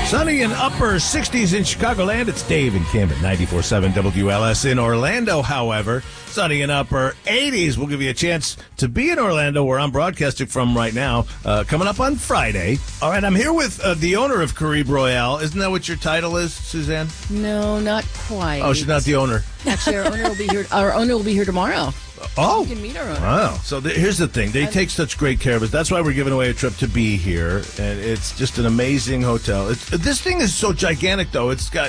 Sunny and upper 60s in Chicagoland. It's Dave and Kim at 94.7 WLS in Orlando, however. Sunny and upper 80s. We'll give you a chance to be in Orlando, where I'm broadcasting from right now, coming up on Friday. All right, I'm here with the owner of Caribe Royale. Isn't that what your title is, Suzanne? No, not quite. Oh, she's not the owner. Actually, our owner will be here. Our owner will be here tomorrow. Oh, you can meet our owner. Wow. So here's the thing. They take such great care of us. That's why we're giving away a trip to be here. And it's just an amazing hotel. This thing is so gigantic, though. It's got